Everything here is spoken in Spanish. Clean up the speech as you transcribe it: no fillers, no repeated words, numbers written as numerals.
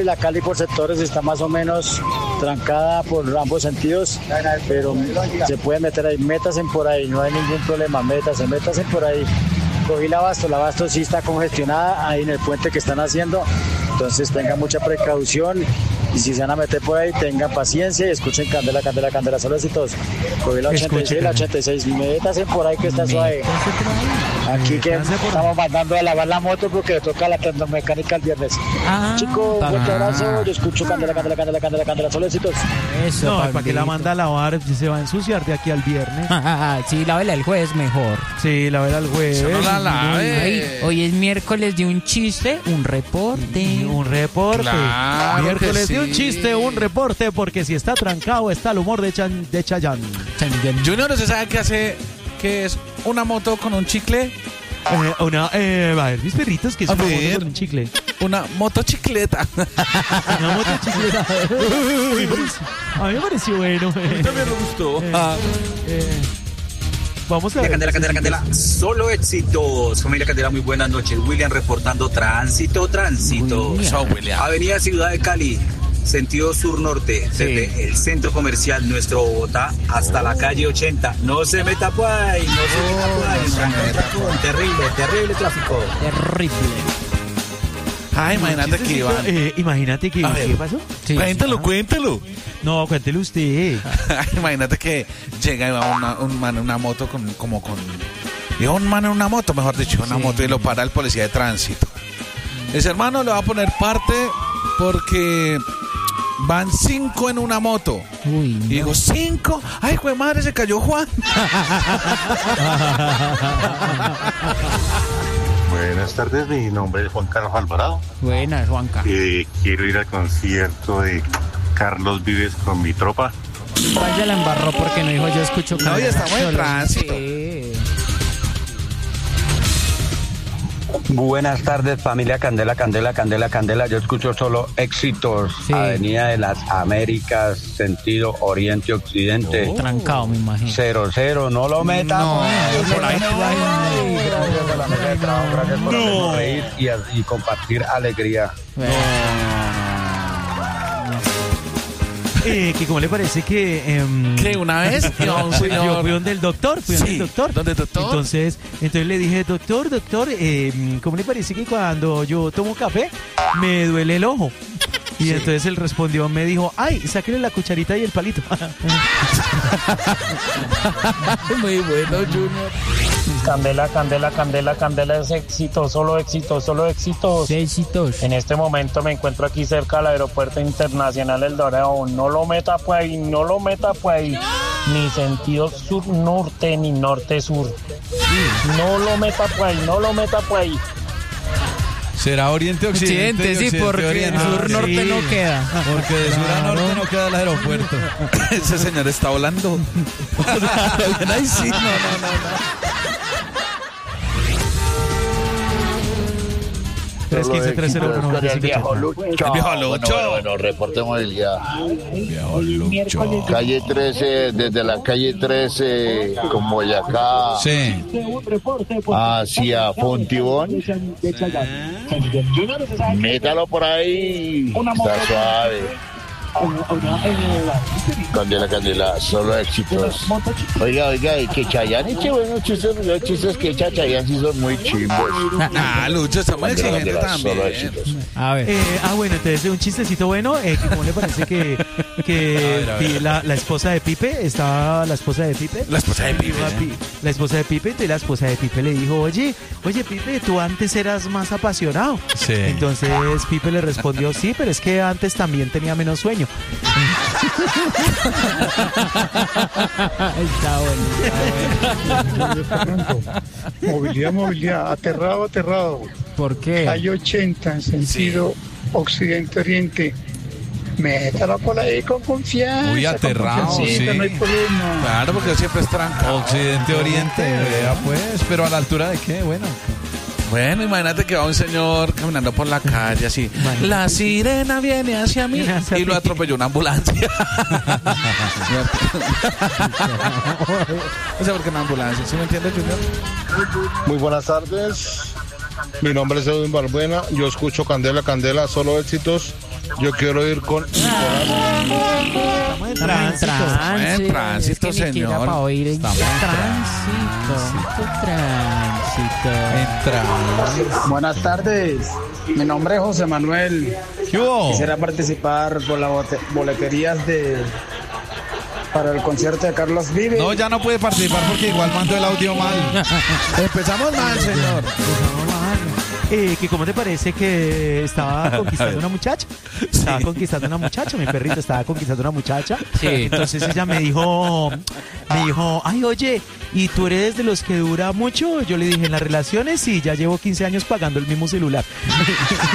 La Cali por sectores está más o menos trancada por ambos sentidos, pero se puede meter ahí, métanse por ahí, no hay ningún problema, métanse por ahí. Cogí el abasto sí está congestionada ahí en el puente que están haciendo, entonces tengan mucha precaución y si se van a meter por ahí tengan paciencia y escuchen Candela, solo éxitos. Cogí la 86, la 86, métanse por ahí que está suave. Aquí que estamos mandando a lavar la moto porque le toca la tecnomecánica el viernes. Chico, un fuerte abrazo, yo escucho Candela, solo éxitos. Eso, no, ¿para qué la manda a lavar? Se va a ensuciar de aquí al viernes. Sí, lávela el jueves mejor. Sí, lávela el jueves. No la lave. Hoy es miércoles de un chiste, un reporte. Un reporte. Claro, miércoles sí. de un chiste, un reporte, porque si está trancado está el humor de Chayanne. Junior, ¿se sabe qué hace? ¿Qué es una moto con un chicle? A ver, mis perritos, que es una moto con un chicle. Una motocicleta. Una motocicleta. A mí me pareció bueno. A mí también me gustó. Vamos a ver. Candela. Solo éxitos. Familia Candela, muy buenas noches. William reportando tránsito. Chao, William. Avenida Ciudad de Cali, sentido sur-norte, desde el centro comercial Nuestro Bogotá hasta la calle 80. No se meta por ahí, Terrible tráfico. Terrible. Ay, imagínate que iban. Imagínate que. ¿Qué pasó? Sí, Cuéntalo. No, cuéntelo usted. Imagínate que llega y va un man en una moto Digo, un man en una moto, mejor dicho, una moto, y lo para el policía de tránsito. Ese hermano le va a poner parte porque van 5 en una moto. Uy, no. Y digo, 5. Ay, jue madre, se cayó Juan. Buenas tardes, mi nombre es Juan Carlos Alvarado. Buenas, Juanca. Quiero ir al concierto de Carlos Vives con mi tropa. Vaya la embarró porque no dijo yo escucho No, ya estamos en tránsito. Sí. Buenas tardes, familia Candela. Yo escucho solo éxitos. Sí. Avenida de las Américas, sentido oriente-occidente. Trancado, me imagino. 00, no lo metamos. Por ahí no. Gracias por la mesa de trabajo, gracias por hacernos reír y compartir alegría. Que cómo le parece que ¿Qué? ¿Una vez? No, fui donde el doctor, ¿Dónde el doctor? Entonces le dije, doctor, ¿cómo le parece que cuando yo tomo café me duele el ojo? Y entonces él respondió, me dijo, ay, sáquele la cucharita y el palito. Muy bueno, Junior. Candela es éxito, solo éxitos. Éxitos. En este momento me encuentro aquí cerca del aeropuerto internacional El Dorado. No lo meta por ahí. Ni sentido sur-norte ni norte-sur. No lo meta por ahí. ¿Será oriente-occidente? Sí, porque oriente. sur-norte no queda. Porque de sur a norte no queda el aeropuerto. Ese señor está volando. Ay, sí, no. El viejo Lucho. Bueno, reporte movilidad. Calle 13, desde la calle 13, con Boyacá, hacia Fontibón. Métalo por ahí. Está suave. Candela, solo éxitos. Oiga, y que Chayanne eche buenos chistes, los chistes que echa Chayanne sí son muy chimbos. Lucho, está muy exigente también. Solo éxitos. A ver. Bueno, entonces un chistecito bueno, ¿cómo le parece que la esposa de Pipe, estaba la esposa de Pipe? La esposa de Pipe. La esposa de Pipe, entonces la esposa de Pipe le dijo, oye Pipe, tú antes eras más apasionado. Sí. Entonces Pipe le respondió, sí, pero es que antes también tenía menos sueño. Está bueno. Movilidad, aterrado. ¿Por qué? Calle 80 en sentido occidente-oriente. Métala por ahí con confianza. Muy aterrado, sí. No hay problema. Claro, porque siempre es trancado. Occidente-oriente, vea pues. Pero a la altura de qué, Bueno, imagínate que va un señor caminando por la calle así. La sirena viene hacia mí y lo atropelló una ambulancia. O sea, porque una ambulancia, ¿sí me entiendes, Junior? Muy buenas tardes. Mi nombre es Edwin Balbuena. Yo escucho Candela, solo éxitos. Yo quiero ir con Estamos en tránsito. en tránsito, es que ni siquiera señor. pa' oír. Estamos en Tránsito. Buenas tardes, mi nombre es José Manuel. ¿Qué hubo? Quisiera participar por las boleterías para el concierto de Carlos Vives. No, ya no puede participar porque igual mandó el audio mal. Empezamos mal, señor. Que ¿cómo te parece que estaba conquistando una muchacha? Estaba conquistando una muchacha, mi perrito estaba conquistando una muchacha. Sí. Entonces ella me dijo, ay, oye, ¿y tú eres de los que dura mucho? Yo le dije, en las relaciones sí, ya llevo 15 años pagando el mismo celular.